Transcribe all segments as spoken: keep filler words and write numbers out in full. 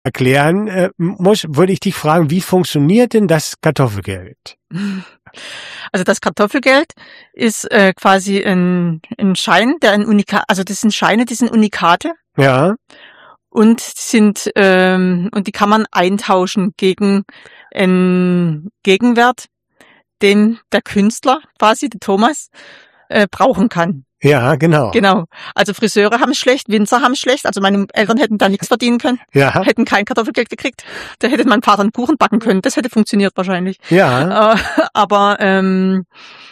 erklären äh, muss, würde ich dich fragen, wie funktioniert denn das Kartoffelgeld? Also das Kartoffelgeld ist äh, quasi ein, ein Schein, der ein Unikat, also das sind Scheine, die sind Unikate. Ja. Und sind ähm, und die kann man eintauschen gegen einen Gegenwert, den der Künstler quasi, der Thomas, äh, brauchen kann. Ja, genau. Genau. Also Friseure haben es schlecht, Winzer haben es schlecht. Also meine Eltern hätten da nichts verdienen können. Ja. Hätten kein Kartoffelgeld gekriegt. Da hätte mein Vater einen Kuchen backen können. Das hätte funktioniert wahrscheinlich. Ja. Äh, aber ähm,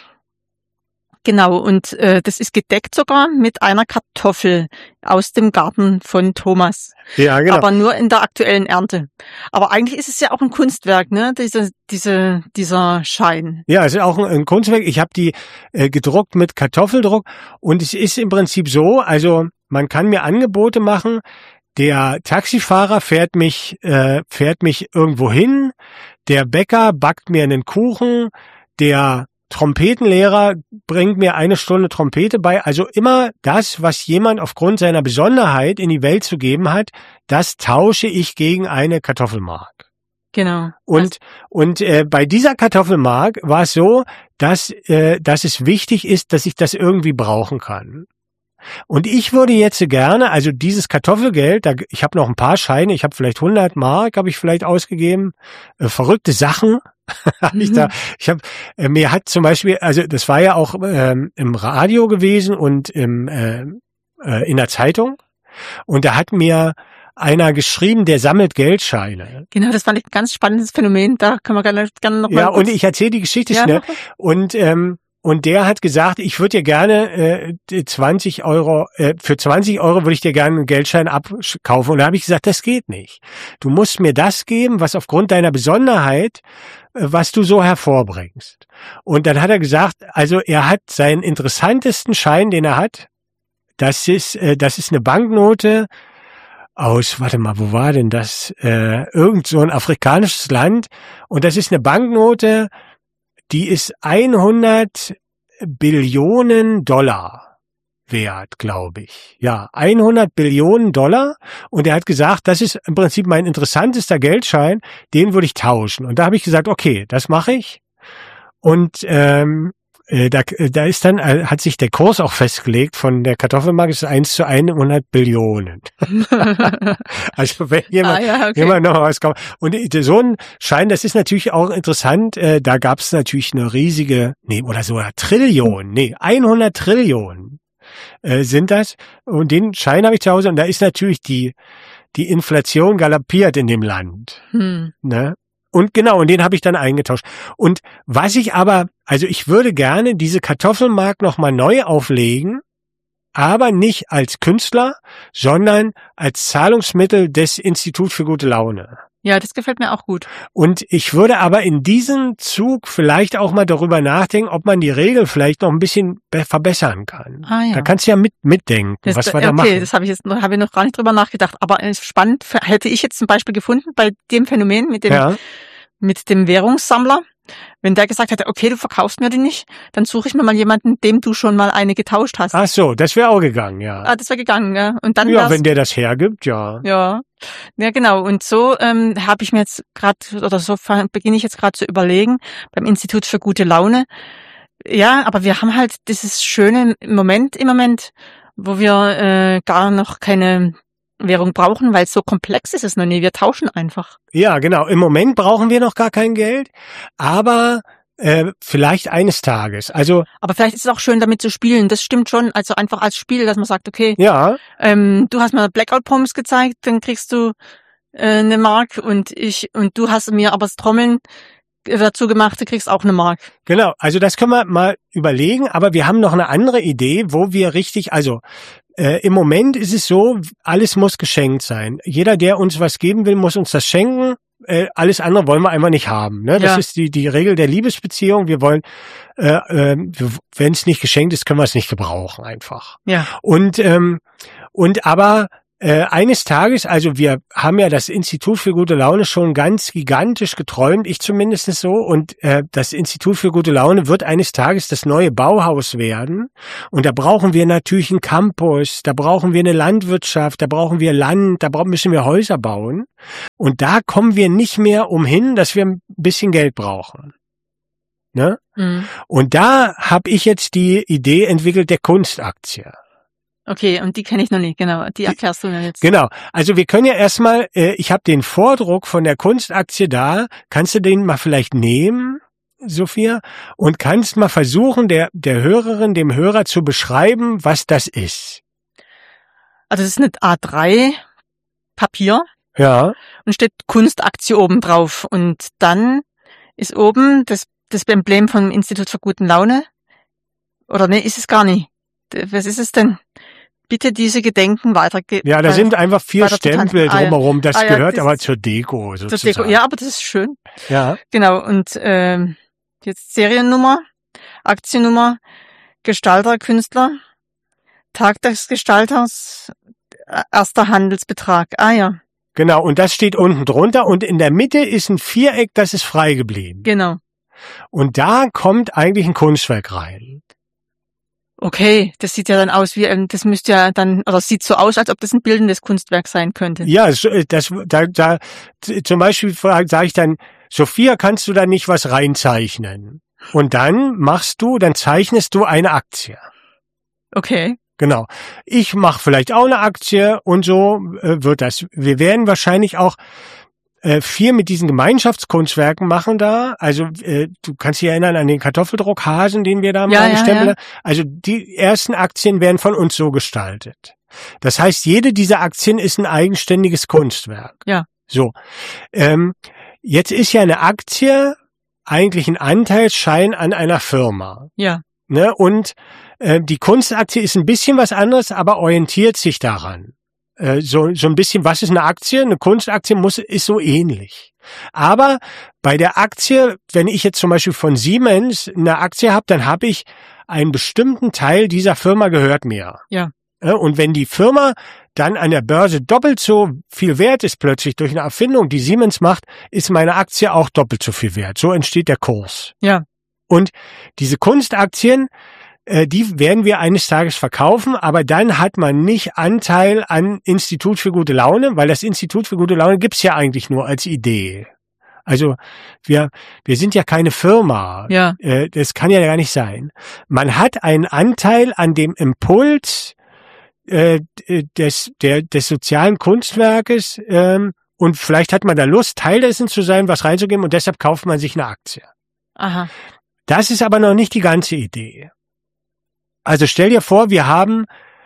genau, und äh, das ist gedeckt sogar mit einer Kartoffel aus dem Garten von Thomas. Ja, genau. Aber nur in der aktuellen Ernte. Aber eigentlich ist es ja auch ein Kunstwerk, ne? Diese, diese, dieser Schein. Ja, es ist auch ein, ein Kunstwerk. Ich habe die äh, gedruckt mit Kartoffeldruck und es ist im Prinzip so, also man kann mir Angebote machen. Der Taxifahrer fährt mich, äh, fährt mich irgendwo hin. Der Bäcker backt mir einen Kuchen. Der Trompetenlehrer bringt mir eine Stunde Trompete bei. Also immer das, was jemand aufgrund seiner Besonderheit in die Welt zu geben hat, das tausche ich gegen eine Kartoffelmark. Genau. Und und äh, bei dieser Kartoffelmark war es so, dass äh, dass es wichtig ist, dass ich das irgendwie brauchen kann. Und ich würde jetzt gerne, also dieses Kartoffelgeld, da, ich habe noch ein paar Scheine, ich habe vielleicht hundert Mark, habe ich vielleicht ausgegeben, äh, verrückte Sachen. ich da, ich habe äh, mir hat zum Beispiel, also das war ja auch ähm, im Radio gewesen und im äh, äh, in der Zeitung, und da hat mir einer geschrieben, der sammelt Geldscheine. Genau, das fand ich ein ganz spannendes Phänomen. Da können wir gerne, gerne noch mal Ja, kurz. und ich erzähle die Geschichte Ja, schnell. mach mal. Und ähm, und der hat gesagt, ich würde dir gerne äh, zwanzig Euro, äh, für zwanzig Euro würde ich dir gerne einen Geldschein abkaufen. Und da habe ich gesagt, das geht nicht. Du musst mir das geben, was aufgrund deiner Besonderheit, äh, was du so hervorbringst. Und dann hat er gesagt, also er hat seinen interessantesten Schein, den er hat, das ist, äh, das ist eine Banknote aus, warte mal, wo war denn das? Äh, irgend so ein afrikanisches Land. Und das ist eine Banknote, die ist hundert Billionen Dollar wert, glaube ich. Ja, hundert Billionen Dollar. Und er hat gesagt, das ist im Prinzip mein interessantester Geldschein, den würde ich tauschen. Und da habe ich gesagt, okay, das mache ich. Und ähm, äh, da, da ist dann, äh, hat sich der Kurs auch festgelegt von der Kartoffelmark, ist eins zu hundert Billionen. Also wenn jemand, Ah, ja, okay. jemand noch was kommt. Und so ein Schein, das ist natürlich auch interessant, äh, da gab es natürlich eine riesige, nee, oder sogar Trillionen, nee, hundert Trillionen äh, sind das. Und den Schein habe ich zu Hause, und da ist natürlich die, die Inflation galoppiert in dem Land. Hm. Ne? Und genau, und den habe ich dann eingetauscht. Und was ich aber, also ich würde gerne diese Kartoffelmark nochmal neu auflegen, aber nicht als Künstler, sondern als Zahlungsmittel des Instituts für gute Laune. Ja, das gefällt mir auch gut. Und ich würde aber in diesem Zug vielleicht auch mal darüber nachdenken, ob man die Regel vielleicht noch ein bisschen be- verbessern kann. Ah, ja. Da kannst du ja mit mitdenken, Das, was wir okay, da machen. das habe ich jetzt noch, habe ich noch gar nicht drüber nachgedacht. Aber äh, spannend f- hätte ich jetzt zum Beispiel gefunden bei dem Phänomen mit dem Ja, mit dem Währungssammler. Wenn der gesagt hätte, okay, du verkaufst mir die nicht, dann suche ich mir mal jemanden, dem du schon mal eine getauscht hast. ach so, das wäre auch gegangen, ja. Ah, das wäre gegangen, ja. Und dann Ja, wär's, wenn der das hergibt, ja. ja, ja genau. Und so ähm, habe ich mir jetzt gerade oder so fa- beginne ich jetzt gerade zu überlegen beim Institut für gute Laune. Ja, aber wir haben halt dieses schöne Moment im Moment, wo wir äh, gar noch keine Währung brauchen, weil so komplex ist es noch nie. Wir tauschen einfach. Ja, genau. Im Moment brauchen wir noch gar kein Geld, aber äh, vielleicht eines Tages. Also Aber vielleicht ist es auch schön, damit zu spielen. Das stimmt schon. Also einfach als Spiel, dass man sagt, okay, ja, ähm, du hast mir Blackout Poems gezeigt, dann kriegst du äh, eine Mark und ich und du hast mir aber das Trommeln dazu gemacht, du kriegst auch eine Mark. genau. Also das können wir mal überlegen, aber wir haben noch eine andere Idee, wo wir richtig, also äh, im Moment ist es so, alles muss geschenkt sein. Jeder, der uns was geben will, muss uns das schenken. Äh, alles andere wollen wir einfach nicht haben. Ne? Das Ja. ist die die Regel der Liebesbeziehung. Wir wollen, äh, äh, wenn es nicht geschenkt ist, können wir es nicht gebrauchen einfach. Ja. Und ähm, und aber äh, eines Tages, also wir haben ja das Institut für gute Laune schon ganz gigantisch geträumt, ich zumindest so, und äh, das Institut für gute Laune wird eines Tages das neue Bauhaus werden, und da brauchen wir natürlich einen Campus, da brauchen wir eine Landwirtschaft, da brauchen wir Land, da müssen wir Häuser bauen, und da kommen wir nicht mehr umhin, dass wir ein bisschen Geld brauchen. Ne? Mhm. Und da habe ich jetzt die Idee entwickelt der Kunstaktie. Okay, und die kenne ich noch nicht, genau. Die erklärst du mir jetzt. Genau. Also wir können ja erstmal, äh, ich habe den Vordruck von der Kunstaktie da. Kannst du den mal vielleicht nehmen, Sophia? Und kannst mal versuchen, der, der Hörerin, dem Hörer zu beschreiben, was das ist. Also es ist eine A drei Papier. Ja. Und steht Kunstaktie oben drauf. Und dann ist oben das, das Emblem vom Institut für gute Laune. Oder nee, ist es gar nicht. Was ist es denn? Bitte diese Gedenken weitergeben. Ja, da sind einfach vier Stempel ah, drumherum. Das ah, ja, gehört das aber zur Deko sozusagen. Zur Deko. Ja, aber das ist schön. Ja. Genau. Und ähm, jetzt Seriennummer, Aktiennummer, Gestalter, Künstler, Tag des Gestalters, erster Handelsbetrag. Ah ja. Genau. Und das steht unten drunter. Und in der Mitte ist ein Viereck, das ist frei geblieben. Genau. Und da kommt eigentlich ein Kunstwerk rein. Okay, das sieht ja dann aus wie, das müsste ja dann, oder sieht so aus, als ob das ein bildendes Kunstwerk sein könnte. Ja, das, da, da, zum Beispiel sage ich dann, Sophia, kannst du da nicht was reinzeichnen? Und dann machst du, dann zeichnest du eine Aktie. Okay. Genau. Ich mache vielleicht auch eine Aktie und so äh, wird das. Wir werden wahrscheinlich auch äh, viel mit diesen Gemeinschaftskunstwerken machen da. Also äh, du kannst dich erinnern an den Kartoffeldruckhasen, den wir da mal ja, gestempelt ja, haben. Ja. Also die ersten Aktien werden von uns so gestaltet. Das heißt, jede dieser Aktien ist ein eigenständiges Kunstwerk. Ja. So. Ähm, jetzt ist ja eine Aktie eigentlich ein Anteilsschein an einer Firma. Ja. Ne? Und äh, die Kunstaktie ist ein bisschen was anderes, aber orientiert sich daran. So, so ein bisschen, was ist eine Aktie? Eine Kunstaktie muss, ist so ähnlich. Aber bei der Aktie, wenn ich jetzt zum Beispiel von Siemens eine Aktie habe, dann habe ich einen bestimmten Teil dieser Firma gehört mir. Ja. Und wenn die Firma dann an der Börse doppelt so viel wert ist plötzlich durch eine Erfindung, die Siemens macht, ist meine Aktie auch doppelt so viel wert. So entsteht der Kurs. Ja. Und diese Kunstaktien, die werden wir eines Tages verkaufen, aber dann hat man nicht Anteil an Institut für gute Laune, weil das Institut für gute Laune gibt's ja eigentlich nur als Idee. Also wir wir sind ja keine Firma. Ja. Das kann ja gar nicht sein. Man hat einen Anteil an dem Impuls äh, des der des sozialen Kunstwerkes ähm, und vielleicht hat man da Lust, Teil dessen zu sein, was reinzugeben, und deshalb kauft man sich eine Aktie. Aha. Das ist aber noch nicht die ganze Idee. Also stell dir vor, wir haben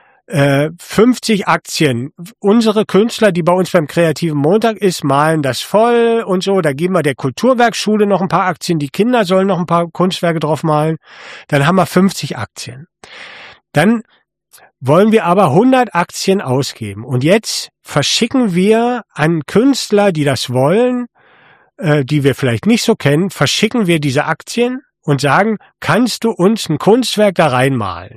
äh, fünfzig Aktien. Unsere Künstler, die bei uns beim Kreativen Montag ist, malen das voll und so. Da geben wir der Kulturwerkschule noch ein paar Aktien. Die Kinder sollen noch ein paar Kunstwerke drauf malen. Dann haben wir fünfzig Aktien. Dann wollen wir aber hundert Aktien ausgeben. Und jetzt verschicken wir an Künstler, die das wollen, äh, die wir vielleicht nicht so kennen, verschicken wir diese Aktien und sagen, kannst du uns ein Kunstwerk da reinmalen?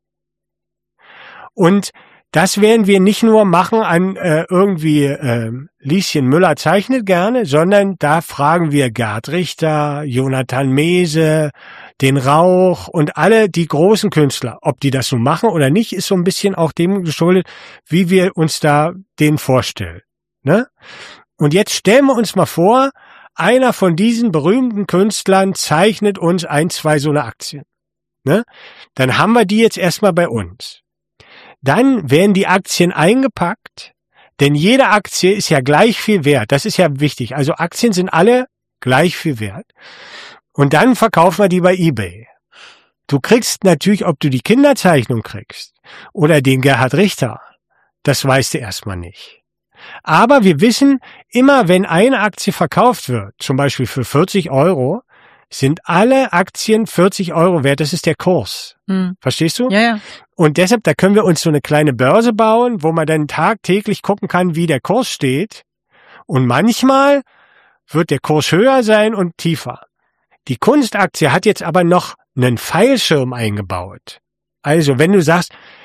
Und das werden wir nicht nur machen an äh, irgendwie äh, Lieschen Müller zeichnet gerne, sondern da fragen wir Gerd Richter, Jonathan Mese, den Rauch und alle die großen Künstler. Ob die das so machen oder nicht, ist so ein bisschen auch dem geschuldet, wie wir uns da den vorstellen. Ne? Und jetzt stellen wir uns mal vor, einer von diesen berühmten Künstlern zeichnet uns ein, zwei so eine Aktien. Ne? Dann haben wir die jetzt erstmal bei uns. Dann werden die Aktien eingepackt, denn jede Aktie ist ja gleich viel wert. Das ist ja wichtig. Also Aktien sind alle gleich viel wert. Und dann verkaufen wir die bei eBay. Du kriegst natürlich, ob du die Kinderzeichnung kriegst oder den Gerhard Richter, das weißt du erstmal nicht. Aber wir wissen, immer wenn eine Aktie verkauft wird, zum Beispiel für vierzig Euro, sind alle Aktien vierzig Euro wert. Das ist der Kurs. Hm. Verstehst du? Ja, ja. Und deshalb, da können wir uns so eine kleine Börse bauen, wo man dann tagtäglich gucken kann, wie der Kurs steht. Und manchmal wird der Kurs höher sein und tiefer. Die Kunstaktie hat jetzt aber noch einen Pfeilschirm eingebaut. Also, wenn du sagst,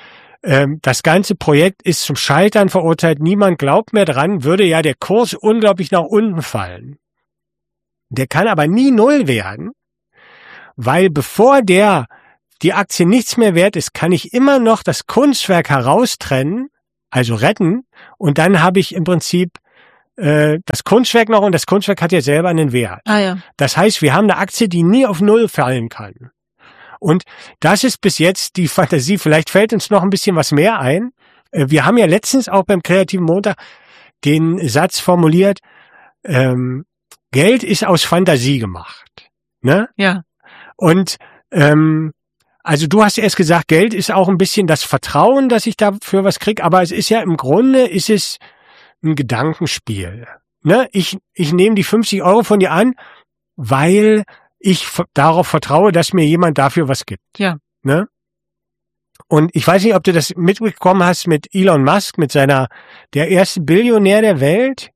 ähm, das ganze Projekt ist zum Scheitern verurteilt, niemand glaubt mehr dran, würde ja der Kurs unglaublich nach unten fallen. Der kann aber nie null werden, weil bevor der die Aktie nichts mehr wert ist, kann ich immer noch das Kunstwerk heraustrennen, also retten, und dann habe ich im Prinzip äh, das Kunstwerk noch, und das Kunstwerk hat ja selber einen Wert. Ah, ja. Das heißt, wir haben eine Aktie, die nie auf Null fallen kann. Und das ist bis jetzt die Fantasie. Vielleicht fällt uns noch ein bisschen was mehr ein. Äh, wir haben ja letztens auch beim Kreativen Montag den Satz formuliert, ähm, Geld ist aus Fantasie gemacht. Ne? Ja. Und ähm, also du hast erst gesagt, Geld ist auch ein bisschen das Vertrauen, dass ich dafür was kriege, aber es ist ja im Grunde, ist es ein Gedankenspiel. Ne? Ich, ich nehme die fünfzig Euro von dir an, weil ich f- darauf vertraue, dass mir jemand dafür was gibt. Ja. Ne? Und ich weiß nicht, ob du das mitbekommen hast mit Elon Musk, mit seiner, der erste Billionär der Welt.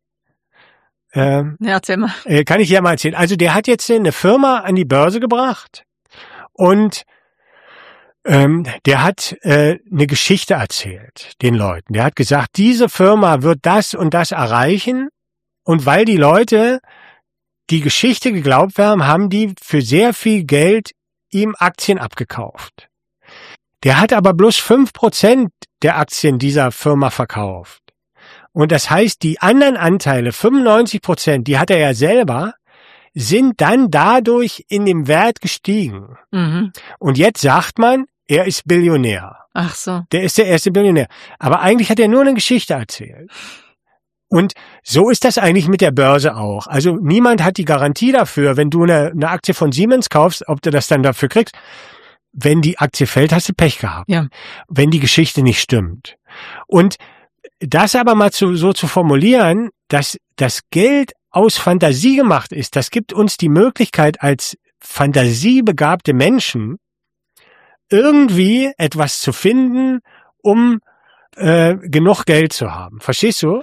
Ähm, Ja, erzähl mal. äh, kann ich ja mal erzählen. Also der hat jetzt eine Firma an die Börse gebracht und ähm, der hat äh, eine Geschichte erzählt den Leuten. Der hat gesagt, diese Firma wird das und das erreichen, und weil die Leute die Geschichte geglaubt haben, haben die für sehr viel Geld ihm Aktien abgekauft. Der hat aber bloß fünf Prozent der Aktien dieser Firma verkauft. Und das heißt, die anderen Anteile, fünfundneunzig Prozent, die hat er ja selber, sind dann dadurch in dem Wert gestiegen. Mhm. Und jetzt sagt man, er ist Billionär. Ach so. Der ist der erste Billionär. Aber eigentlich hat er nur eine Geschichte erzählt. Und so ist das eigentlich mit der Börse auch. Also niemand hat die Garantie dafür, wenn du eine, eine Aktie von Siemens kaufst, ob du das dann dafür kriegst. Wenn die Aktie fällt, hast du Pech gehabt. Ja. Wenn die Geschichte nicht stimmt. Und das aber mal zu, so zu formulieren, dass das Geld aus Fantasie gemacht ist, das gibt uns die Möglichkeit als fantasiebegabte Menschen irgendwie etwas zu finden, um äh, genug Geld zu haben. Verstehst du?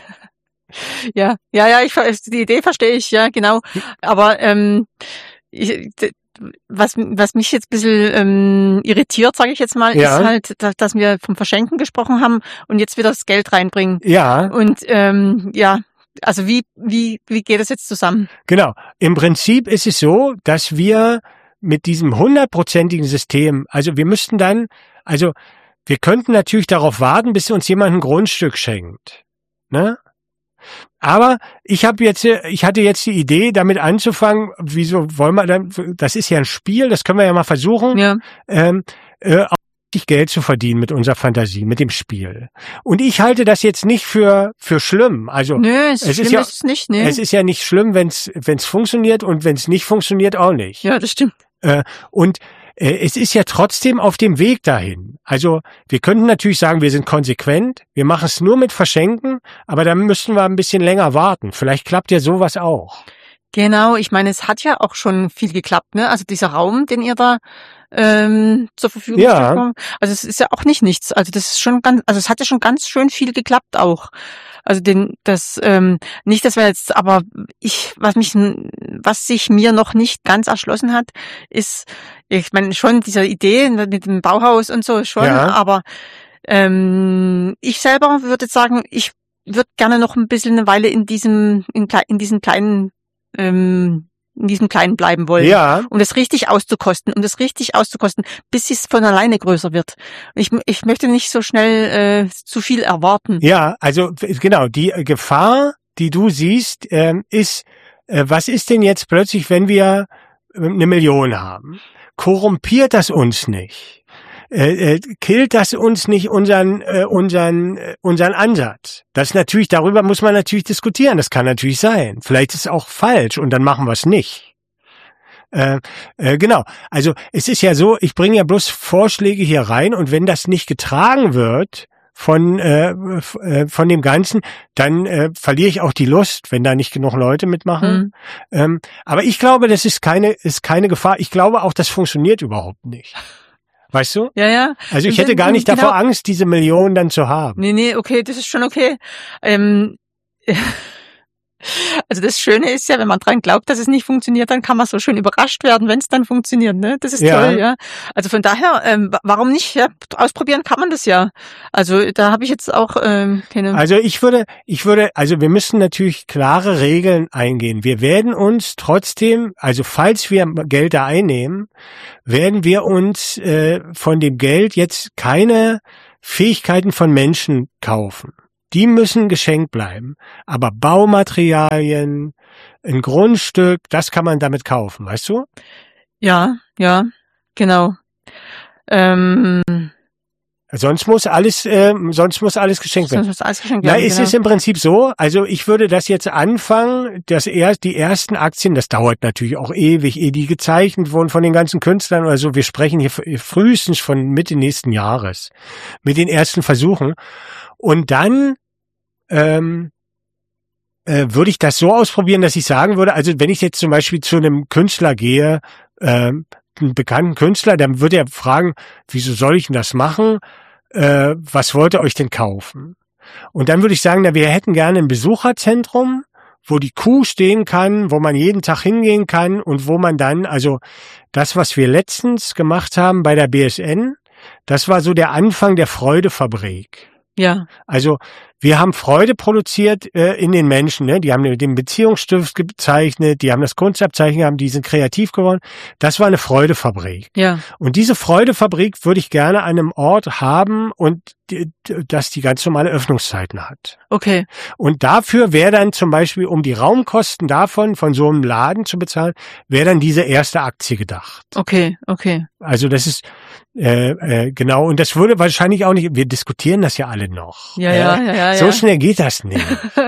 Ja, ja, ja, ich, die Idee verstehe ich, ja, genau. Aber ähm, ich, was, was mich jetzt ein bisschen ähm, irritiert, sage ich jetzt mal, Ja. ist halt, dass, dass wir vom Verschenken gesprochen haben und jetzt wieder das Geld reinbringen. Ja, Und ähm, ja, also wie wie wie geht das jetzt zusammen? genau. Im Prinzip ist es so, dass wir mit diesem hundertprozentigen System, also wir müssten dann, also wir könnten natürlich darauf warten, bis uns jemand ein Grundstück schenkt, ne? Aber ich habe jetzt, ich hatte jetzt die Idee, damit anzufangen. Wieso wollen wir dann? Das ist ja ein Spiel, das können wir ja mal versuchen, Ja, ähm, äh, auch richtig Geld zu verdienen mit unserer Fantasie, mit dem Spiel. Und ich halte das jetzt nicht für für schlimm. Also nö, es, es schlimm ist ja, ist es nicht, nee. es ist ja nicht schlimm, wenn es wenn es funktioniert, und wenn es nicht funktioniert, auch nicht. Ja, das stimmt. Äh, und äh, es ist ja trotzdem auf dem Weg dahin. Also wir könnten natürlich sagen, wir sind konsequent, wir machen es nur mit Verschenken, aber dann müssten wir ein bisschen länger warten. Vielleicht klappt ja sowas auch. Genau, ich meine, es hat ja auch schon viel geklappt, ne? Also dieser Raum, den ihr da ähm, zur Verfügung Ja. gestellt habt. Also es ist ja auch nicht nichts. Also das ist schon ganz, also es hat ja schon ganz schön viel geklappt auch. Also den, das, ähm, nicht, dass wir jetzt, aber ich, was mich, was sich mir noch nicht ganz erschlossen hat, ist, ich meine schon diese Idee mit dem Bauhaus und so schon, Ja. aber ähm, ich selber würde sagen, ich würde gerne noch ein bisschen eine Weile in diesem, in, klei- in diesem kleinen, ähm, in diesem kleinen bleiben wollen. Ja, Um das richtig auszukosten, um das richtig auszukosten, bis es von alleine größer wird. Ich, ich möchte nicht so schnell äh, zu viel erwarten. ja, also w- genau, die äh, Gefahr, die du siehst, ähm, ist, äh, was ist denn jetzt plötzlich, wenn wir äh, eine Million haben? Korrumpiert das uns nicht? Äh, äh, killt das uns nicht unseren äh, unseren äh, unseren Ansatz? Das ist natürlich, darüber muss man natürlich diskutieren. Das kann natürlich sein. Vielleicht ist es auch falsch und dann machen wir es nicht. Äh, äh, genau. Also es ist ja so, ich bringe ja bloß Vorschläge hier rein, und wenn das nicht getragen wird von äh, f- äh, von dem Ganzen, dann äh, verliere ich auch die Lust, wenn da nicht genug Leute mitmachen. Mhm. Ähm, aber ich glaube, das ist keine ist keine Gefahr. Ich glaube auch, das funktioniert überhaupt nicht. Weißt du? Ja, ja. Also ich Und- hätte gar und nicht genau- davor Angst, diese Millionen dann zu haben. Nee, nee, okay, das ist schon okay. Ähm, Also das Schöne ist ja, wenn man dran glaubt, dass es nicht funktioniert, dann kann man so schön überrascht werden, wenn es dann funktioniert, ne? Das ist Ja. toll, ja. Also von daher, ähm, wa- warum nicht? Ja, ausprobieren kann man das ja. Also da habe ich jetzt auch ähm, keine. Also ich würde, ich würde, also wir müssen natürlich klare Regeln eingehen. Wir werden uns trotzdem, also falls wir Gelder einnehmen, werden wir uns äh, von dem Geld jetzt keine Fähigkeiten von Menschen kaufen. Die müssen geschenkt bleiben. Aber Baumaterialien, ein Grundstück, das kann man damit kaufen, weißt du? Ja, ja, genau. Ähm, Sonst muss alles, äh, sonst muss alles geschenkt werden. sonst muss alles geschenkt Na, werden. es genau. ist im Prinzip so, also ich würde das jetzt anfangen, dass erst die ersten Aktien, das dauert natürlich auch ewig, ehe die gezeichnet wurden von den ganzen Künstlern oder so. Wir sprechen hier frühestens von Mitte nächsten Jahres mit den ersten Versuchen. Und dann ähm, äh, würde ich das so ausprobieren, dass ich sagen würde, also wenn ich jetzt zum Beispiel zu einem Künstler gehe, ähm, einen bekannten Künstler, dann würde er fragen, wieso soll ich denn das machen? Äh, was wollt ihr euch denn kaufen? Und dann würde ich sagen, na, wir hätten gerne ein Besucherzentrum, wo die Kuh stehen kann, wo man jeden Tag hingehen kann und wo man dann, also das, was wir letztens gemacht haben bei der B S N, das war so der Anfang der Freudefabrik. Ja, Also wir haben Freude produziert äh, in den Menschen, ne? Die haben den Beziehungsstift gezeichnet, die haben das Kunstabzeichen gehabt, die sind kreativ geworden. Das war eine Freudefabrik. ja, Und diese Freudefabrik würde ich gerne an einem Ort haben und die, dass die ganz normale Öffnungszeiten hat. okay. Und dafür wäre dann zum Beispiel, um die Raumkosten davon, von so einem Laden zu bezahlen, wäre dann diese erste Aktie gedacht. Okay, okay. Also das ist äh, äh, genau, und das würde wahrscheinlich auch nicht, wir diskutieren das ja alle noch. Ja, äh, ja, ja, ja. So ja. schnell geht das nicht.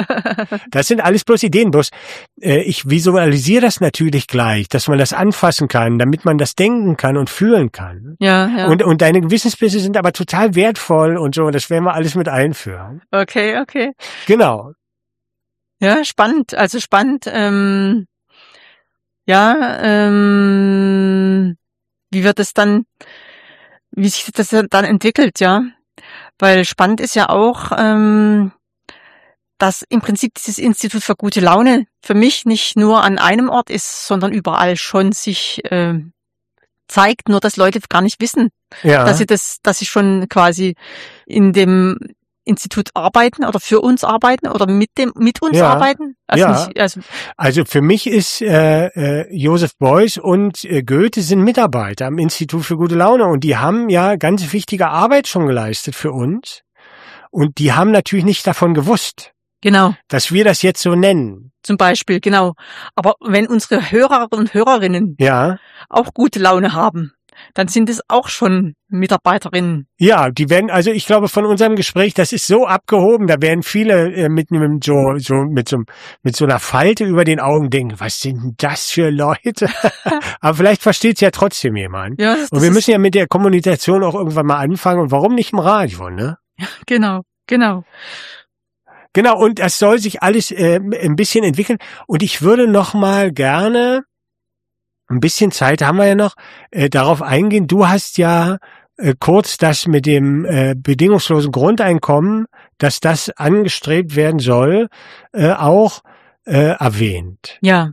Das sind alles bloß Ideen, bloß äh, ich visualisiere das natürlich gleich, dass man das anfassen kann, damit man das denken kann und fühlen kann. Ja, ja. Und, und deine Gewissensbisse sind aber total wertvoll und so, das werden wir alles mit einführen. Okay, okay. Genau. Ja, spannend. Also spannend. Ähm, ja, ähm, wie wird es dann, wie sich das dann entwickelt, ja? Weil spannend ist ja auch, ähm, dass im Prinzip dieses Institut für gute Laune für mich nicht nur an einem Ort ist, sondern überall schon sich ähm, zeigt, nur dass Leute gar nicht wissen, Ja. dass sie das, dass sie schon quasi in dem Institut arbeiten oder für uns arbeiten oder mit dem mit uns Ja. arbeiten. Also Ja. nicht, also Also für mich ist äh, äh, Joseph Beuys und äh, Goethe sind Mitarbeiter am Institut für gute Laune und die haben ja ganz wichtige Arbeit schon geleistet für uns und die haben natürlich nicht davon gewusst, genau, dass wir das jetzt so nennen. zum Beispiel, genau. Aber wenn unsere Hörer und Hörerinnen Ja, auch gute Laune haben, dann sind es auch schon Mitarbeiterinnen. ja, die werden, also ich glaube von unserem Gespräch, das ist so abgehoben, da werden viele äh, mit einem so so mit so mit so einer Falte über den Augen denken, was sind denn das für Leute? Aber vielleicht versteht's ja trotzdem jemand. Ja, das, Und das wir ist, müssen ja mit der Kommunikation auch irgendwann mal anfangen und warum nicht im Radio, ne? genau, genau. Genau, und das soll sich alles äh, ein bisschen entwickeln. Und ich würde noch mal gerne, ein bisschen Zeit haben wir ja noch, äh, darauf eingehen. Du hast ja äh, kurz das mit dem äh, bedingungslosen Grundeinkommen, dass das angestrebt werden soll, äh, auch äh, erwähnt. Ja,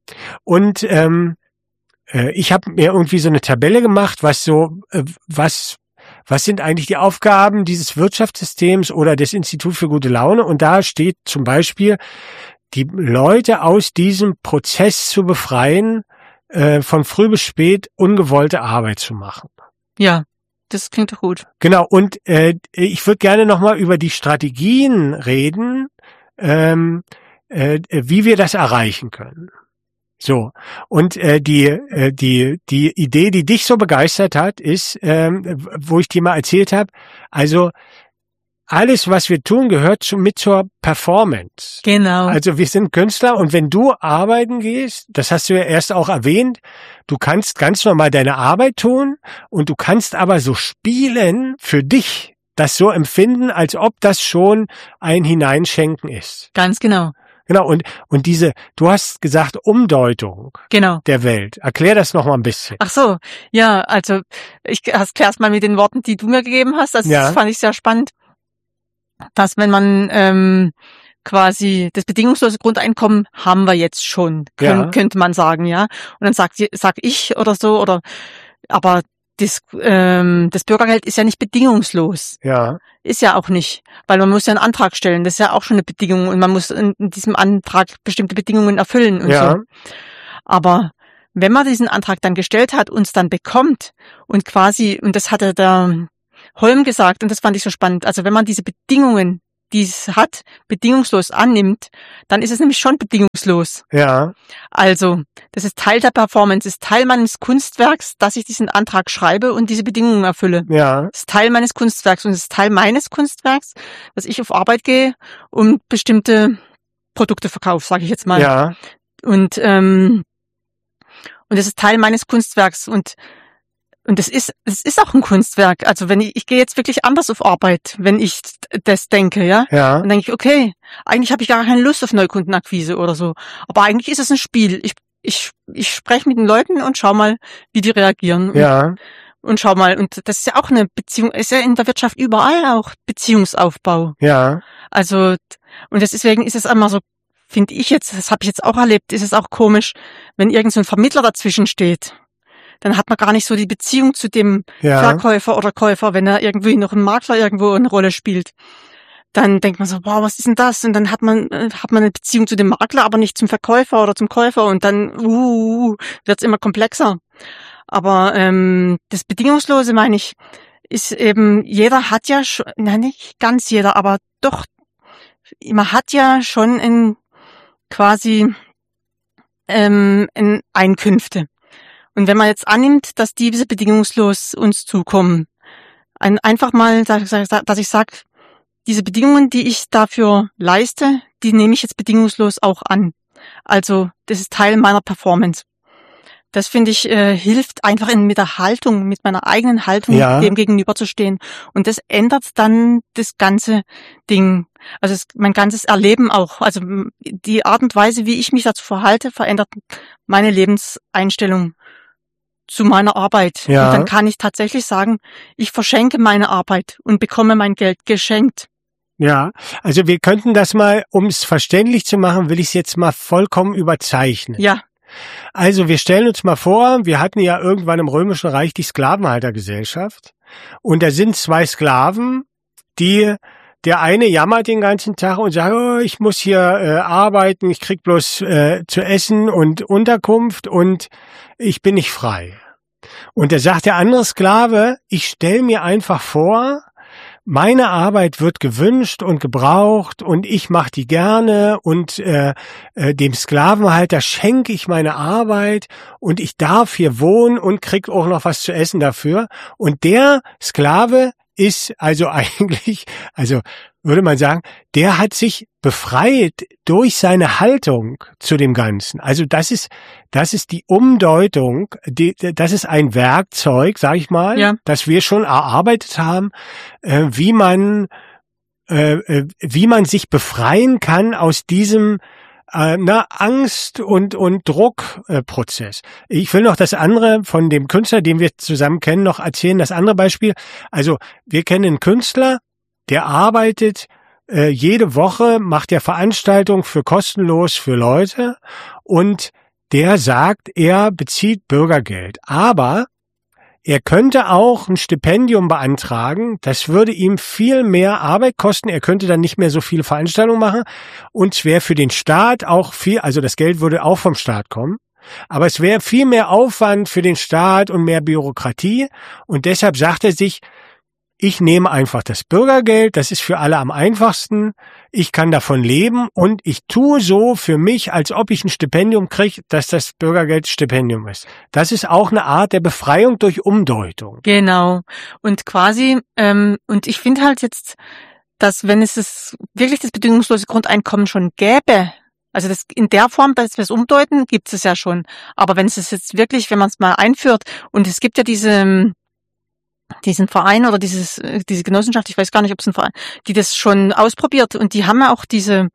Und ähm, äh, ich habe mir irgendwie so eine Tabelle gemacht, was so, äh, was Was sind eigentlich die Aufgaben dieses Wirtschaftssystems oder des Instituts für gute Laune? Und da steht zum Beispiel, die Leute aus diesem Prozess zu befreien, äh, von früh bis spät ungewollte Arbeit zu machen. ja, das klingt doch gut. Genau, und äh, ich würde gerne nochmal über die Strategien reden, ähm, äh, wie wir das erreichen können. So, und äh, die äh, die die Idee, die dich so begeistert hat, ist, ähm, wo ich dir mal erzählt habe, also alles, was wir tun, gehört zu, mit zur Performance. Genau. Also wir sind Künstler und wenn du arbeiten gehst, das hast du ja erst auch erwähnt, du kannst ganz normal deine Arbeit tun und du kannst aber so spielen für dich, das so empfinden, als ob das schon ein Hineinschenken ist. Ganz genau. Genau, und, und diese, du hast gesagt, Umdeutung Genau. der Welt. Erklär das noch mal ein bisschen. Ach so, ja, also ich erklär's mal mit den Worten, die du mir gegeben hast. Also Ja. das fand ich sehr spannend, dass wenn man ähm, quasi das bedingungslose Grundeinkommen haben wir jetzt schon, können, Ja. könnte man sagen, ja. Und dann sagt sag ich oder so, oder aber das, ähm, das Bürgergeld ist ja nicht bedingungslos. Ja. Ist ja auch nicht, weil man muss ja einen Antrag stellen. Das ist ja auch schon eine Bedingung und man muss in, in diesem Antrag bestimmte Bedingungen erfüllen und Ja. so. Aber wenn man diesen Antrag dann gestellt hat, uns dann bekommt und quasi, und das hatte der Holm gesagt und das fand ich so spannend, also wenn man diese Bedingungen, die es hat, bedingungslos annimmt, dann ist es nämlich schon bedingungslos. Ja. Also, das ist Teil der Performance, ist Teil meines Kunstwerks, dass ich diesen Antrag schreibe und diese Bedingungen erfülle. Ja. Das ist Teil meines Kunstwerks und es ist Teil meines Kunstwerks, dass ich auf Arbeit gehe und bestimmte Produkte verkaufe, sage ich jetzt mal. Ja. Und ähm, und es ist Teil meines Kunstwerks und und es ist es ist auch ein Kunstwerk. Also wenn ich ich gehe jetzt wirklich anders auf Arbeit, wenn ich das denke, ja. Ja. Dann denke ich, okay, eigentlich habe ich gar keine Lust auf Neukundenakquise oder so. Aber eigentlich ist es ein Spiel. Ich ich ich spreche mit den Leuten und schau mal, wie die reagieren. Und, Ja. und schau mal, und das ist ja auch eine Beziehung, ist ja in der Wirtschaft überall auch Beziehungsaufbau. Ja. Also und deswegen ist es immer so, finde ich jetzt, das habe ich jetzt auch erlebt, ist es auch komisch, wenn irgend so ein Vermittler dazwischen steht. Dann hat man gar nicht so die Beziehung zu dem Ja. Verkäufer oder Käufer, wenn er irgendwie noch ein Makler irgendwo eine Rolle spielt. Dann denkt man so, wow, was ist denn das? Und dann hat man äh, hat man eine Beziehung zu dem Makler, aber nicht zum Verkäufer oder zum Käufer. Und dann uh, wird's immer komplexer. Aber ähm, das Bedingungslose, meine ich, ist eben, jeder hat ja schon, nein, nicht ganz jeder, aber doch, man hat ja schon in quasi ähm, in Einkünfte. Und wenn man jetzt annimmt, dass diese bedingungslos uns zukommen, ein, einfach mal, dass ich sage, diese Bedingungen, die ich dafür leiste, die nehme ich jetzt bedingungslos auch an. Also das ist Teil meiner Performance. Das finde ich äh, hilft einfach in, mit der Haltung, mit meiner eigenen Haltung Ja. dem gegenüberzustehen. Und das ändert dann das ganze Ding. Also es, mein ganzes Erleben auch. Also m- die Art und Weise, wie ich mich dazu verhalte, verändert meine Lebenseinstellung zu meiner Arbeit. Ja. Und dann kann ich tatsächlich sagen, ich verschenke meine Arbeit und bekomme mein Geld geschenkt. Ja, also wir könnten das mal, um es verständlich zu machen, will ich es jetzt mal vollkommen überzeichnen. Ja, Also wir stellen uns mal vor, wir hatten ja irgendwann im Römischen Reich die Sklavenhaltergesellschaft und da sind zwei Sklaven, die, der eine jammert den ganzen Tag und sagt, oh, ich muss hier äh, arbeiten, ich krieg bloß äh, zu essen und Unterkunft und ich bin nicht frei. Und da sagt der andere Sklave, ich stelle mir einfach vor, meine Arbeit wird gewünscht und gebraucht und ich mache die gerne und äh, äh, dem Sklavenhalter schenke ich meine Arbeit und ich darf hier wohnen und krieg auch noch was zu essen dafür. Und der Sklave ist also eigentlich, also würde man sagen, der hat sich befreit durch seine Haltung zu dem Ganzen. Also das ist, das ist die Umdeutung, die, das ist ein Werkzeug, sag ich mal, Ja. das wir schon erarbeitet haben, äh, wie man, äh, äh, wie man sich befreien kann aus diesem äh, na, Angst und und Druckprozess. Äh, ich will noch das andere von dem Künstler, den wir zusammen kennen, noch erzählen. Das andere Beispiel. Also wir kennen einen Künstler, der arbeitet äh, jede Woche, macht ja Veranstaltungen für kostenlos für Leute und der sagt, er bezieht Bürgergeld. Aber er könnte auch ein Stipendium beantragen. Das würde ihm viel mehr Arbeit kosten. Er könnte dann nicht mehr so viele Veranstaltungen machen. Und es wäre für den Staat auch viel, also das Geld würde auch vom Staat kommen. Aber es wäre viel mehr Aufwand für den Staat und mehr Bürokratie. Und deshalb sagt er sich, ich nehme einfach das Bürgergeld, das ist für alle am einfachsten, ich kann davon leben und ich tue so für mich, als ob ich ein Stipendium kriege, dass das Bürgergeld Stipendium ist. Das ist auch eine Art der Befreiung durch Umdeutung. genau. Und quasi, ähm, und ich finde halt jetzt, dass wenn es das, wirklich das bedingungslose Grundeinkommen schon gäbe, also das in der Form, dass wir es umdeuten, gibt es ja schon. Aber wenn es es jetzt wirklich, wenn man es mal einführt, und es gibt ja diese diesen Verein oder dieses diese Genossenschaft, ich weiß gar nicht, ob es ein Verein, die das schon ausprobiert und die haben ja auch diese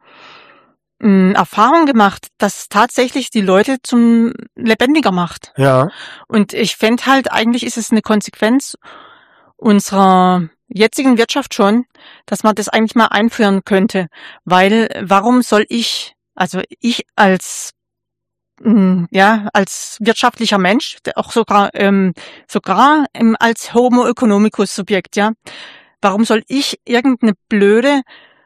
mh, Erfahrung gemacht, dass tatsächlich die Leute zum lebendiger macht. Ja, Und ich fände halt, eigentlich ist es eine Konsequenz unserer jetzigen Wirtschaft schon, dass man das eigentlich mal einführen könnte. Weil, warum soll ich, also ich als, mh, ja, als wirtschaftlicher Mensch, auch sogar, ähm, sogar ähm, als Homo economicus Subjekt, ja, warum soll ich irgendeine blöde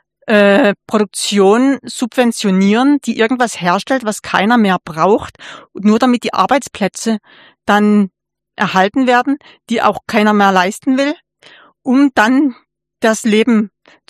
äh, Produktion subventionieren, die irgendwas herstellt, was keiner mehr braucht, nur damit die Arbeitsplätze dann erhalten werden, die auch keiner mehr leisten will, um dann das Leben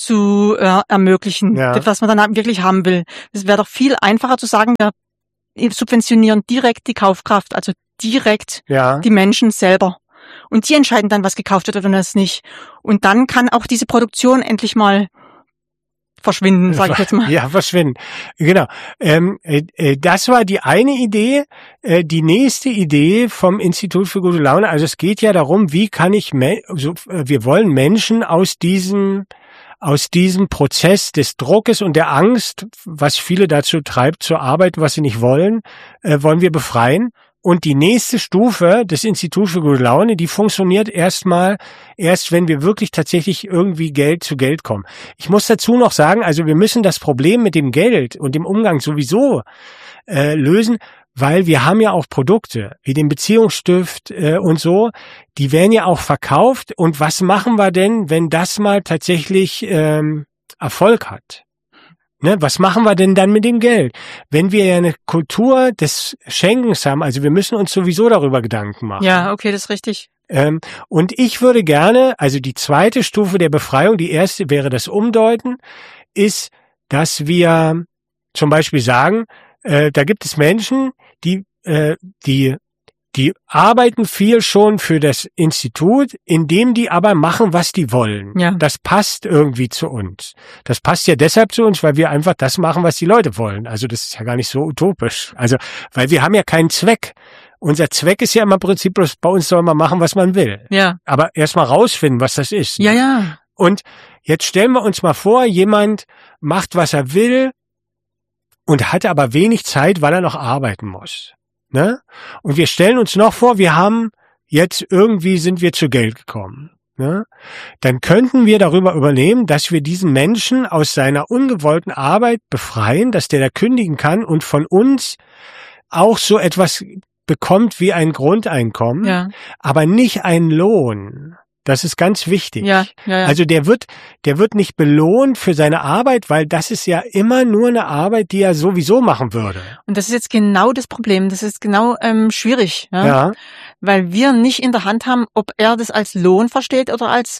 zu äh, ermöglichen, Ja. das, was man dann wirklich haben will. Es wäre doch viel einfacher zu sagen, wir subventionieren direkt die Kaufkraft, also direkt Ja. die Menschen selber. Und die entscheiden dann, was gekauft wird oder was nicht. Und dann kann auch diese Produktion endlich mal verschwinden, sage ich jetzt mal. Ja, verschwinden. Genau. Ähm, äh, das war die eine Idee. Äh, die nächste Idee vom Institut für gute Laune, also es geht ja darum, wie kann ich, me- so, äh, wir wollen Menschen aus diesem, aus diesem Prozess des Druckes und der Angst, was viele dazu treibt, zur Arbeit, was sie nicht wollen, äh, wollen wir befreien. Und die nächste Stufe des Instituts für gute Laune, die funktioniert erstmal erst, wenn wir wirklich tatsächlich irgendwie Geld zu Geld kommen. Ich muss dazu noch sagen, also wir müssen das Problem mit dem Geld und dem Umgang sowieso äh, lösen, weil wir haben ja auch Produkte wie den Beziehungsstift äh, und so, die werden ja auch verkauft. Und was machen wir denn, wenn das mal tatsächlich ähm, Erfolg hat? Ne, was machen wir denn dann mit dem Geld? Wenn wir ja eine Kultur des Schenkens haben, also wir müssen uns sowieso darüber Gedanken machen. Ja, okay, das ist richtig. Ähm, und ich würde gerne, also die zweite Stufe der Befreiung, die erste wäre das Umdeuten, ist, dass wir zum Beispiel sagen, äh, da gibt es Menschen, die, äh, die Die arbeiten viel schon für das Institut, indem die aber machen, was die wollen. Ja. Das passt irgendwie zu uns. Das passt ja deshalb zu uns, weil wir einfach das machen, was die Leute wollen. Also das ist ja gar nicht so utopisch. Also, weil wir haben ja keinen Zweck. Unser Zweck ist ja immer im Prinzip bloß, bei uns soll man machen, was man will. Ja. Aber erstmal rausfinden, was das ist. Ja, ja. Und jetzt stellen wir uns mal vor, jemand macht, was er will und hat aber wenig Zeit, weil er noch arbeiten muss. Ne? Und wir stellen uns noch vor, wir haben jetzt irgendwie sind wir zu Geld gekommen. Ne? Dann könnten wir darüber übernehmen, dass wir diesen Menschen aus seiner ungewollten Arbeit befreien, dass der da kündigen kann und von uns auch so etwas bekommt wie ein Grundeinkommen, Ja. aber nicht einen Lohn. Das ist ganz wichtig. Ja, ja, ja. Also der wird, der wird nicht belohnt für seine Arbeit, weil das ist ja immer nur eine Arbeit, die er sowieso machen würde. Und das ist jetzt genau das Problem. Das ist genau ähm, schwierig, ja? Ja, Weil wir nicht in der Hand haben, ob er das als Lohn versteht oder als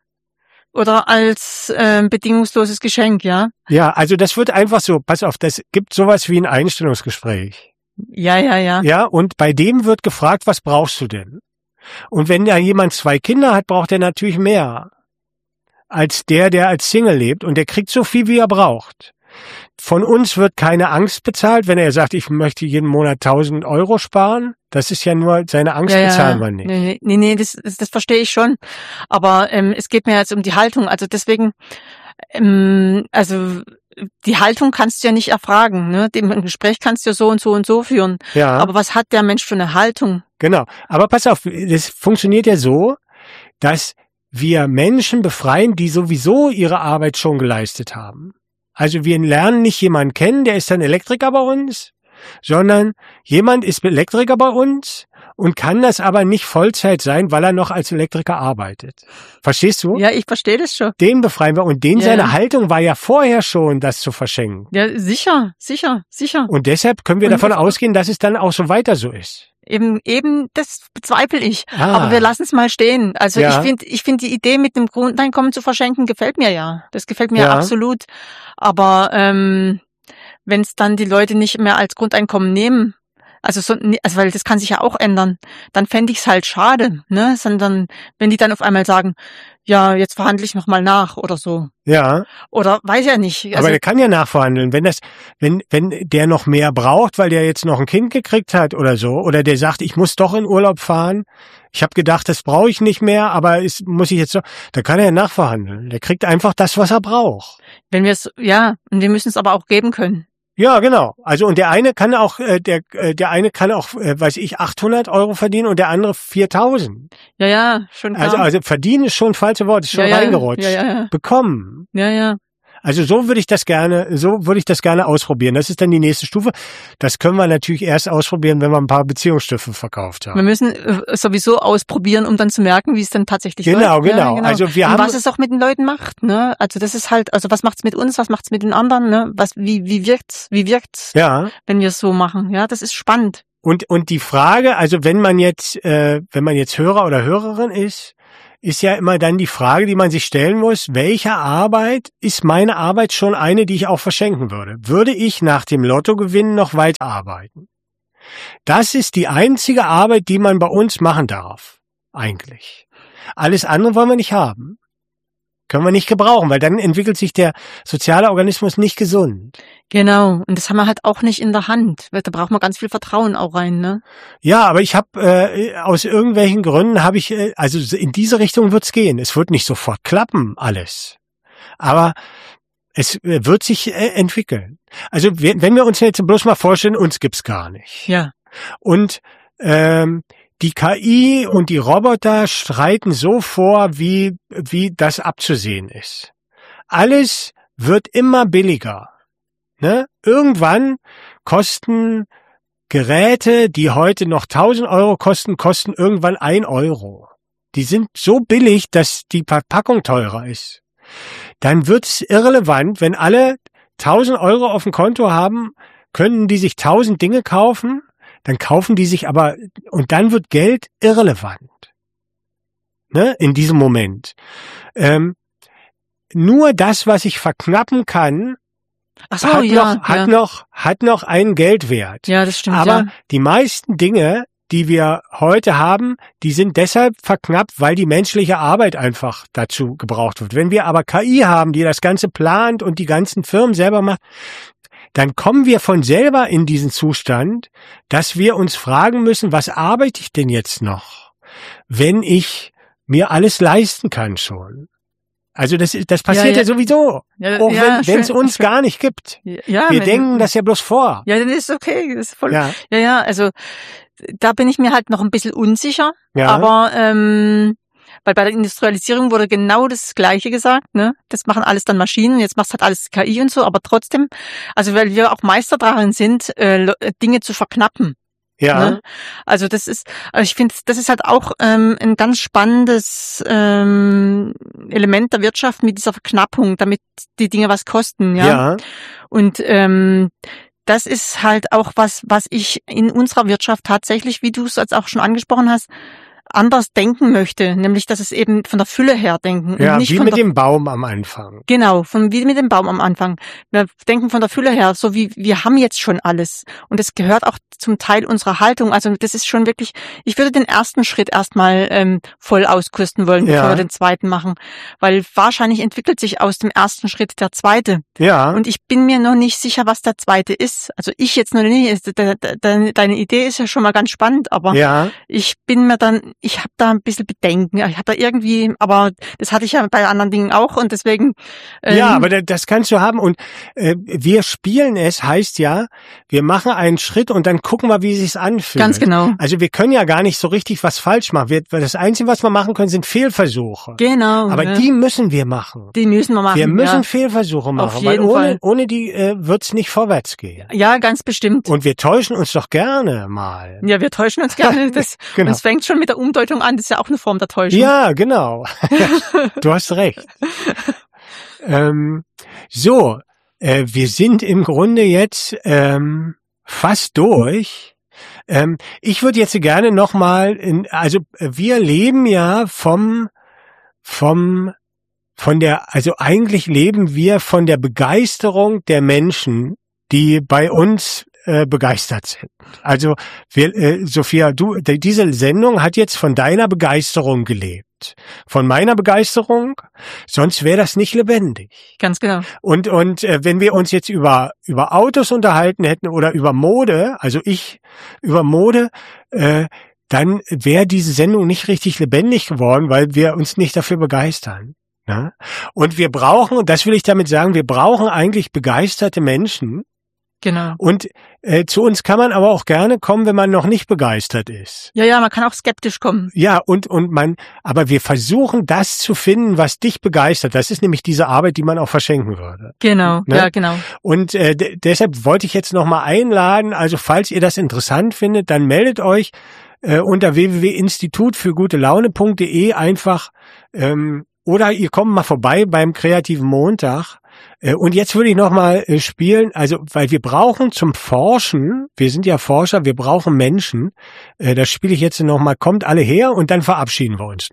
oder als ähm, bedingungsloses Geschenk, ja. ja, also das wird einfach so, pass auf, das gibt sowas wie ein Einstellungsgespräch. Ja, ja, ja. Ja, und bei dem wird gefragt, was brauchst du denn? Und wenn da jemand zwei Kinder hat, braucht er natürlich mehr als der, der als Single lebt. Und der kriegt so viel, wie er braucht. Von uns wird keine Angst bezahlt, wenn er sagt, ich möchte jeden Monat tausend Euro sparen. Das ist ja nur, seine Angst ja, bezahlen ja. wir nicht. Nee, nee, nee das, das, das verstehe ich schon. Aber ähm, es geht mir jetzt um die Haltung. Also deswegen, ähm, also die Haltung kannst du ja nicht erfragen. Ne? Im Gespräch kannst du ja so und so und so führen. Ja. Aber was hat der Mensch für eine Haltung? Genau. Aber pass auf, das funktioniert ja so, dass wir Menschen befreien, die sowieso ihre Arbeit schon geleistet haben. Also wir lernen nicht jemanden kennen, der ist dann Elektriker bei uns, sondern jemand ist Elektriker bei uns und kann das aber nicht Vollzeit sein, weil er noch als Elektriker arbeitet. Verstehst du? Ja, ich verstehe das schon. Den befreien wir. Und den Ja, seine ja. Haltung war ja vorher schon, das zu verschenken. Ja, sicher, sicher, sicher. Und deshalb können wir Und davon das- ausgehen, dass es dann auch so weiter so ist. Eben, eben, das bezweifle ich. Ah. Aber wir lassen es mal stehen. Also Ja. ich finde, ich finde die Idee mit dem Grundeinkommen zu verschenken gefällt mir ja. Das gefällt mir Ja. absolut. Aber ähm, wenn es dann die Leute nicht mehr als Grundeinkommen nehmen, also so, also weil das kann sich ja auch ändern, dann fände ich es halt schade, ne? Sondern wenn die dann auf einmal sagen, ja, jetzt verhandle ich noch mal nach oder so. Ja. Oder weiß ja nicht. Also, Aber der kann ja nachverhandeln, wenn das, wenn, wenn der noch mehr braucht, weil der jetzt noch ein Kind gekriegt hat oder so, oder der sagt, ich muss doch in Urlaub fahren. Ich habe gedacht, das brauche ich nicht mehr, aber es muss ich jetzt doch, da kann er ja nachverhandeln. Der kriegt einfach das, was er braucht. wenn wir es, ja, und wir müssen es aber auch geben können. Ja, genau. Also und der eine kann auch, äh, der äh, der eine kann auch, äh, weiß ich, achthundert Euro verdienen und der andere viertausend. Ja, ja, schon klar. Also also verdienen ist schon ein falsches Wort, ist schon ja, ja, reingerutscht. Ja, ja, ja. Bekommen. Ja, ja. Also so würde ich das gerne, so würde ich das gerne ausprobieren. Das ist dann die nächste Stufe. Das können wir natürlich erst ausprobieren, wenn wir ein paar Beziehungsstifte verkauft haben. Wir müssen äh, sowieso ausprobieren, um dann zu merken, wie es dann tatsächlich genau, läuft. Genau, ja, genau. Also wir und haben was es auch mit den Leuten macht, ne? Also das ist halt, also was macht's mit uns, was macht's mit den anderen, ne? Was, wie, wie wirkt's, wie wirkt's, ja. wenn wir es so machen? Ja, das ist spannend. Und und die Frage, also wenn man jetzt, äh, wenn man jetzt Hörer oder Hörerin ist, ist ja immer dann die Frage, die man sich stellen muss, welche Arbeit ist meine Arbeit schon eine, die ich auch verschenken würde? Würde ich nach dem Lottogewinn noch weiter arbeiten? Das ist die einzige Arbeit, die man bei uns machen darf, eigentlich. Alles andere wollen wir nicht haben. Können wir nicht gebrauchen, weil dann entwickelt sich der soziale Organismus nicht gesund. Genau, und das haben wir halt auch nicht in der Hand. Da braucht man ganz viel Vertrauen auch rein, ne? Ja, aber ich habe äh, aus irgendwelchen Gründen habe ich, äh, also in diese Richtung wird's gehen. Es wird nicht sofort klappen, alles. Aber es äh, wird sich äh, entwickeln. Also wenn wir uns jetzt bloß mal vorstellen, uns gibt's gar nicht. Ja. Und ähm, die K I und die Roboter streiten so vor, wie wie das abzusehen ist. Alles wird immer billiger. Ne? Irgendwann kosten Geräte, die heute noch tausend Euro kosten, kosten irgendwann ein Euro. Die sind so billig, dass die Verpackung teurer ist. Dann wird es irrelevant, wenn alle tausend Euro auf dem Konto haben, können die sich tausend Dinge kaufen, dann kaufen die sich aber, und dann wird Geld irrelevant. Ne? In diesem Moment. Ähm, nur das, was ich verknappen kann, Ach so, hat, ja, noch, hat ja. noch, hat noch einen Geldwert. Ja, das stimmt. Aber ja. die meisten Dinge, die wir heute haben, die sind deshalb verknappt, weil die menschliche Arbeit einfach dazu gebraucht wird. Wenn wir aber K I haben, die das Ganze plant und die ganzen Firmen selber macht, dann kommen wir von selber in diesen Zustand, dass wir uns fragen müssen, was arbeite ich denn jetzt noch, wenn ich mir alles leisten kann schon? Also das, das passiert ja, ja. ja sowieso, ja, auch ja, wenn es uns schön. gar nicht gibt. Ja, wir denken das ja bloß vor. Ja, dann ist okay. Das ist voll, ja. ja, ja, also da bin ich mir halt noch ein bisschen unsicher, ja. aber ähm, weil bei der Industrialisierung wurde genau das Gleiche gesagt, ne? Das machen alles dann Maschinen, jetzt macht halt alles K I und so, aber trotzdem, also weil wir auch Meister darin sind, äh, Dinge zu verknappen. Ja. Ne? Also das ist, also ich finde, das ist halt auch ähm, ein ganz spannendes ähm, Element der Wirtschaft mit dieser Verknappung, damit die Dinge was kosten, ja. ja. Und ähm, das ist halt auch was, was ich in unserer Wirtschaft tatsächlich, wie du es jetzt auch schon angesprochen hast, anders denken möchte, nämlich dass es eben von der Fülle her denken. Ja, und nicht wie von mit der, dem Baum am Anfang. Genau, von wie mit dem Baum am Anfang. Wir denken von der Fülle her, so wie wir haben jetzt schon alles. Und das gehört auch zum Teil unserer Haltung. Also das ist schon wirklich, ich würde den ersten Schritt erstmal ähm, voll auskursten wollen, bevor ja. wir den zweiten machen. Weil wahrscheinlich entwickelt sich aus dem ersten Schritt der zweite. Ja. Und ich bin mir noch nicht sicher, was der zweite ist. Also ich jetzt noch nicht. Deine, deine Idee ist ja schon mal ganz spannend, aber ja. ich bin mir dann, ich habe da ein bisschen Bedenken. Ich habe da irgendwie, aber das hatte ich ja bei anderen Dingen auch und deswegen. Ähm, ja, aber das kannst du haben und äh, wir spielen es, heißt ja, wir machen einen Schritt und dann gucken wir, wie es sich anfühlt. Ganz genau. Also wir können ja gar nicht so richtig was falsch machen. Wir, das Einzige, was wir machen können, sind Fehlversuche. Genau. Aber ja. die müssen wir machen. Die müssen wir machen. Wir müssen ja. Fehlversuche machen, Auf jeden weil ohne, Fall. ohne die äh, wird's nicht vorwärts gehen. Ja, ganz bestimmt. Und wir täuschen uns doch gerne mal. Ja, wir täuschen uns gerne. Das, genau. Und es fängt schon mit der Umdeutung an. Das ist ja auch eine Form der Täuschung. Ja, genau. Du hast recht. ähm, so, äh, wir sind im Grunde jetzt ähm, fast durch. Ähm, ich würde jetzt gerne nochmal, also wir leben ja vom, vom, von der, also eigentlich leben wir von der Begeisterung der Menschen, die bei uns äh, begeistert sind. Also wir, äh, Sophia, du, diese Sendung hat jetzt von deiner Begeisterung gelebt. Von meiner Begeisterung, sonst wäre das nicht lebendig. Ganz genau. Und und äh, wenn wir uns jetzt über über Autos unterhalten hätten oder über Mode, also ich über Mode, äh, dann wäre diese Sendung nicht richtig lebendig geworden, weil wir uns nicht dafür begeistern. Ne? Und wir brauchen, und das will ich damit sagen, wir brauchen eigentlich begeisterte Menschen, Genau. Und äh, zu uns kann man aber auch gerne kommen, wenn man noch nicht begeistert ist. Ja, ja, man kann auch skeptisch kommen. Ja, und und man, aber wir versuchen das zu finden, was dich begeistert. Das ist nämlich diese Arbeit, die man auch verschenken würde. Genau, ne? ja, genau. Und äh, d- deshalb wollte ich jetzt noch mal einladen, also falls ihr das interessant findet, dann meldet euch äh, unter w w w punkt institut für gute laune punkt d e einfach ähm, oder ihr kommt mal vorbei beim Kreativen Montag. Äh, und jetzt würde ich noch mal äh, spielen, also weil wir brauchen zum Forschen, wir sind ja Forscher, wir brauchen Menschen. Äh, das spiele ich jetzt noch mal, kommt alle her und dann verabschieden wir uns.